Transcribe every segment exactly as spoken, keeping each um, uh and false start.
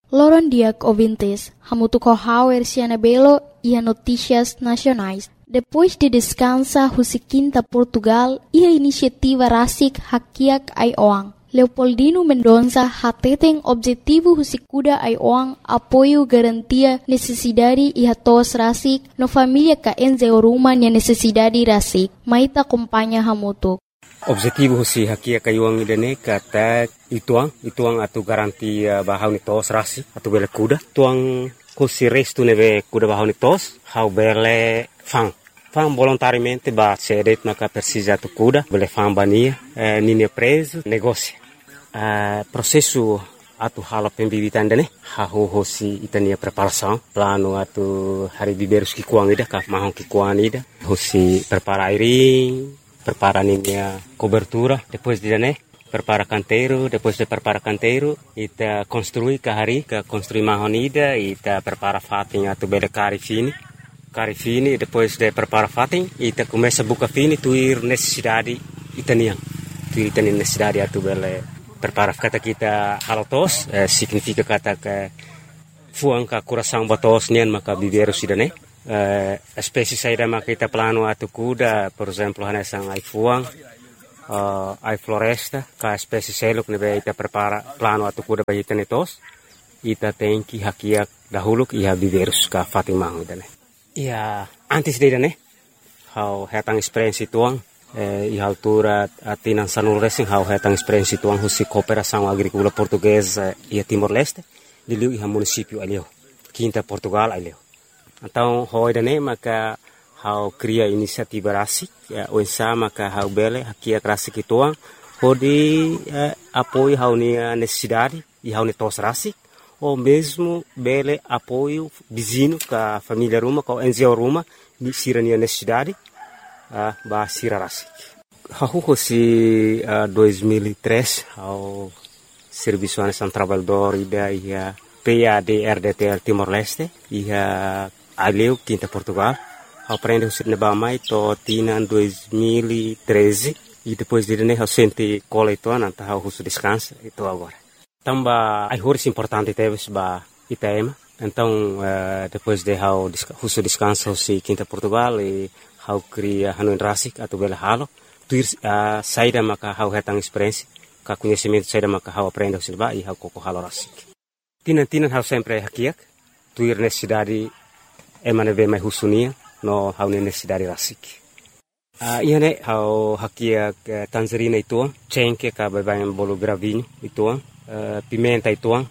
Loron Diak ouvintes, hamutuco hauer Cianabelo e a notícias nacionais. Depois de descansa Husiquinta Portugal e a iniciativa Rasik Hakiak Aioang. Leopoldino Mendonça hateten objetivo Husikuda Aioang apoio garantia necessidade e hatos Rasik no família ka enzeoruma nia necessidade Rasik. Maita acompanha hamutuk. Objetivo husi hakia kayuang idane kata ituang ituang atu garanti uh, bahau ni tos rasi atu bele kuda tuang husi restu neve kuda bahau ni tos hau bele fang fang volontariamente ba cedet maka persisa atu kuda bele fang bania eh, nini preso negócio uh, processo atu hala pembibitan dane hau husi itania preparação plano atu hari biberus ki kuang ida ka mahong ki kuang ida husi prepara airing prepara a cobertura, depois de né, prepara canteiro, depois de prepara canteiro, ita construi kahari, ka construi mahonida, ita prepara fatin atu bele cari fini, cari fini, depois de prepara fatin, ita começa buka fini, tuir necessidade itanian, tuir itanian necessidade atu bele prepara kata kita halotos, eh, significa kata ke fuang ka coração batos nian maka biberu sidane. Uh, espécie saída makita plano atu kuda, por exemplo, hanesang ai fuang, uh, ai floresta, ka espécie seluk nebe ita prepara plano atu kuda ba ita netos, ita tenki hakiak dahuluk iha biberus ka fatimang dane. Ia antes de dane, hau hetang experiência tuang, eh, iha altura atinan sanul racing hau hetang experiência tuang husi cooperação agrícola portuguesa ia Timor-Leste, diliu iha município alio, Quinta Portugal alio. Então, hoi dane maka hau cria inisiativa rasik, ya, onsa maka hau bele hakia rasik ituang, hodi eh, apoio hau nia necessidade e hau netos rasik, ou mesmo bele apoio vizinho ka família ruma, ka N G O ruma, ni sira nia necessidade, uh, ba sira rasik. Hau hosi uh, dois mil e três, hau Serviço Nacional Trabalhador ida ia P A D R D T L Timor-Leste, ia aleu Quinta Portugal, aprende o cinema mais to tina dois mil e treze e depois de né o sente cola itu nanta hau husu descansa itu agora. Tamba ai horas importante teve ba itema. Então uh, depois de hau husu descansa si Quinta Portugal e hau cria hanu rasik atau bela halo, tuir uh, saída maka hau hetang experiência, ka conhecimento saída maka hau aprende o cinema e hau koko halo rasik. Tina-tina hau sempre hakiak, tuir necessidade emane be mai husunia no hau necessidade rasik. Uh, ia ne hau hakia uh, tangerina ituang, cengke ka babayan bolo gravinho ituang, uh, pimenta ituang,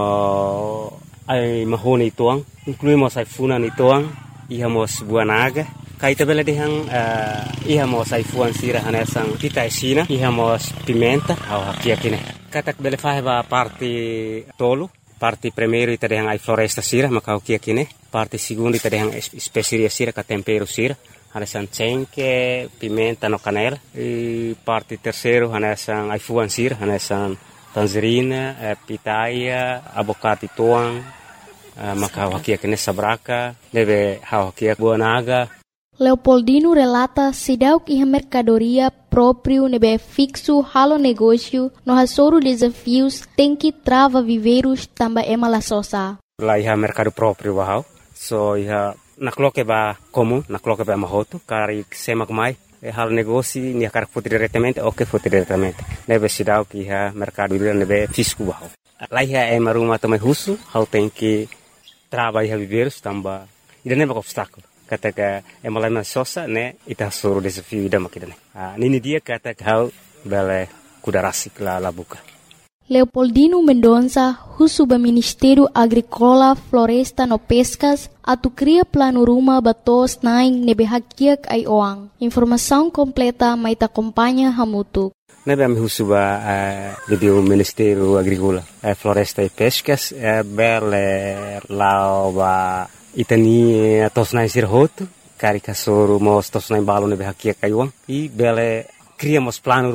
no ai mahone ituang, incluímos ai funan ituang, ihamos buanaga, kaita bela dehang uh, ihamos ai fuan sira hanesang pita esina, ihamos pimenta hau hakia kine. Katak bele faheba parte tolo, parte primeiro ita dehang ai floresta sira maka hau kia kine. Parte segundo ita dehang especiaria sira ka tempero sira, hanesan cengke, pimenta no canela. E parte terceiro hanesan ai fuan sira, hanesan tangerina, eh, pitaya, abocate tuang, eh, maka hau hakia kine sabraka, deve hau hakia buanaga. Leopoldino relata sidauk iha mercadoria próprio nebe fixo halo negócio no hasoro desafios tem que trava viveiros tamba ema la sosa. Lá iha mercado próprio bahau. So iha nakloke ba comum, nakloke ba mahoto, kari sema kumai, e hal negócio nia kar foto diretamente, ok foto diretamente. Nebe sidau ki iha mercado ila nebe fisco bahau. Lá iha ema ruma tamai husu, hal tem que trava iha viveiros tamba, ida neba obstáculo. Kata ka ema lama sosa ne ita soro desafio ida makidane. Ah, nini dia kata hau bele kuda rasik la la buka. Leopoldino Mendonça, husuba Ministério Agrícola, Floresta no Pescas, atu cria plano ruma batos naing nebe hakiak ai oang. Informação completa mai ta acompanha hamutu. Nebe am husuba uh, do Ministério Agrícola, uh, Floresta e Pescas, uh, bele lao ba itani tos naing sirhoto, kari kasoro mos tos naing balo nebe hakiak ai oang. E bele criamos plano ruma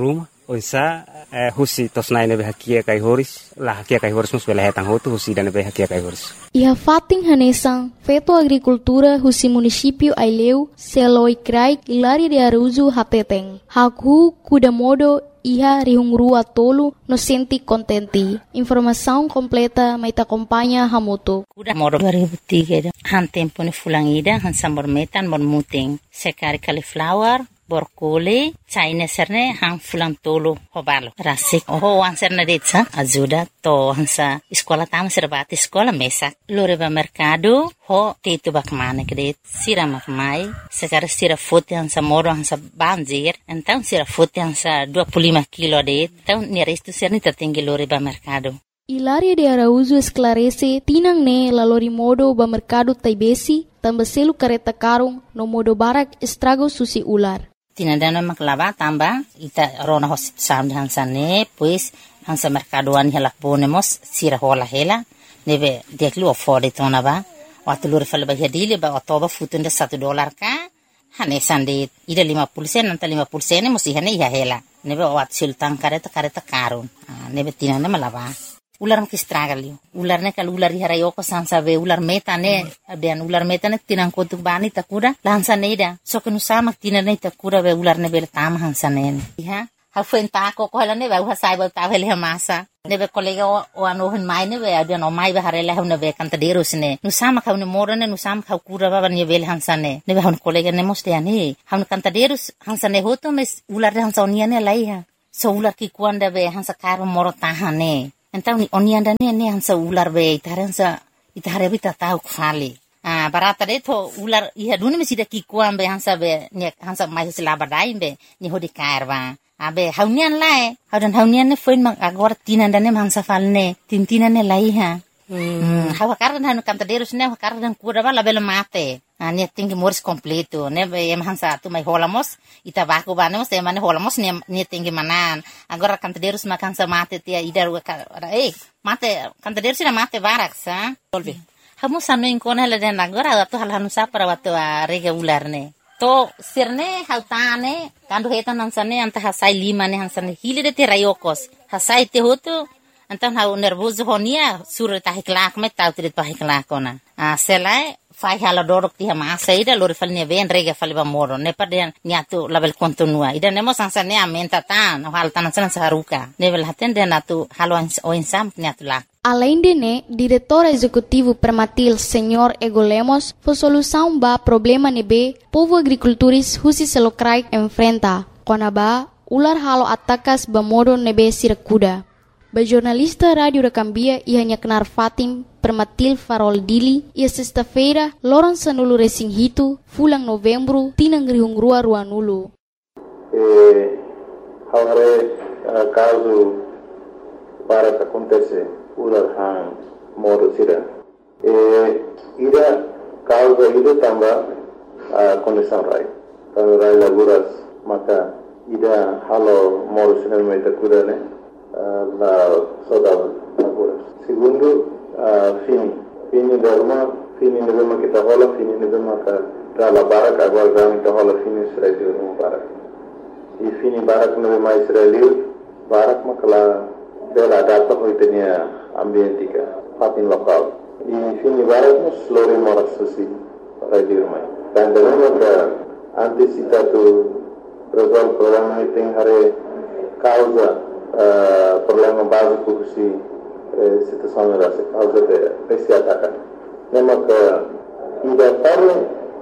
Onsa eh, husi tosnai nebe hakia kai horis la hakia kai horis mus bela hetang hotu husi dan nebe hakia kai horis. Iha fating hanesang feto agricultura husi município Aileu seloi krai Hilaria de Araújo hateteng. Haku kuda modo iha rihungrua tolu no senti contenti. Informação completa mai acompanha hamoto. Kuda modo dua ribu tiga han tempo ni fulangida han sambor metan bon muting sekari cauliflower borkole China serne han fulang tolo hobalo rasik oh wan serne detsa ajuda to hansa sekolah tama serbati sekolah mesak loreba mercado ho tetu bakmane kede sira makmai sekar sira foto hansa moro hansa banjir então sira foto hansa dua puluh lima kilo de então ni resto serni tertinggi loreba mercado. Hilaria de Araújo esclarece tinang ne lalori modo ba mercado taibesi tambah selu kareta karung no modo barak estrago susi ular. Tinadana maklava tamba ita rona hosit sam hansa ne pues hansa mercadoan hela ponemos sira hola hela nebe deklu ofode tona ba watulur fal ba hedile ba otoba futunda satu dolar ka hane sande ida lima puluh sen nanta lima puluh sen musi hane ya hela nebe wat sultan kareta kareta karun nebe tinana malava ular mak istragali ular ne kal ular hara yoko sansa be ular meta ne ben ular meta ne tinang kotuk bani takura lansa neida so kenu sama tinane takura be ular ne bel tam hansa ne ha ha fen ta ko ko la ne ba ha sai ba ta vele masa ne be kolega o ano hen mai ne be ada no mai ba harela ne be kan taderos ne nu sama ka ne morane nu sama ka kura ba ne bel hansa ne ne be han kolega ne moste ani han kan taderos hansa ne hoto mes ular hansa oniane lai ha so ular ki kuanda be hansa karo moro tahane. Então oni anda ne ne hansa ular be itaransa itare bita tau khali ah barata de to ular iha duni mesida ki kuam be hansa be ne hansa mai sila badai be ni hodi kairwa abe haunian lai haudan haunian ne foin mang agora tinanda ne hansa falne tintina ne lai ha hmm hawa kardan hanu kanta derus ne kardan kura bala bela mate ani tinggi moris completo ne be em hansa tu mai holamos ita baku banemos e mane holamos ne ne tinggi manan agora kanta derus makan sa mate tia idar eh mate kanta derus na mate barak sa tolbi hamu sanu inkona le den agora atu hal hanu sa para watu rega ular ne to sirne hautane kandu hetan hansane anta hasai lima ne hansane hile de te rayokos hasai te hotu antan hau nervoso honia sur ta hiklak met tau trit pa hiklak kona a selai fai hala dorok ti hama saida lori falne ven rega faliba moro ne paden niatu label kontinua ida nemo sansane amenta tan hal tan san saruka nevel haten den atu halo o insam niatu la. Além de né, diretor executivo Permatil, senhor Ego Lemos, foi solução ba problema nebe povo agricultores husi selokrai enfrenta. Konaba ular halo atakas ba modo nebe sirakuda. Ba jornalista Rádio da Cambia ia kenar Fatim Permatil Farol Dili ia sexta-feira loron sanulu resing hitu fulang novembro tinang rihungrua ruanulu. Eh, agora caso para que acontece ular hang modo sira. Eh, ida causa ida tambah condição rai. Kalau rai laguras maka ida halo modo sira meta kuda ne. La saudade agora. Segundo, uh, fini. Fini derma, fini derma kita hola, fini derma ka dala barak agora gami kita hola fini Israel no barak. E fini barak no mais Israel, barak makala dela data hoitenia ambientika, fatin lokal. E fini barak no slore moras susi radio mai. Dan derma ka antisipatu resolve problema iting hare causa Uh, problema básico que se uh, situação era causa de esse ataque. Lembra que ainda para